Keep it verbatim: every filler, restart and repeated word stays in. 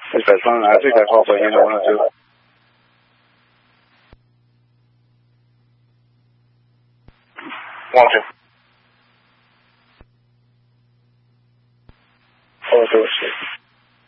Questa sono la Africa Copa, you know, one or two. One, two. Four, two, six.